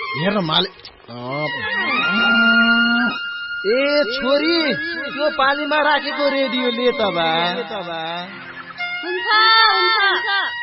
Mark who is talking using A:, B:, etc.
A: हेर्न माले ए छोरी त्यो पानीमा राखेको रेडियो ले त बा
B: हुन्छ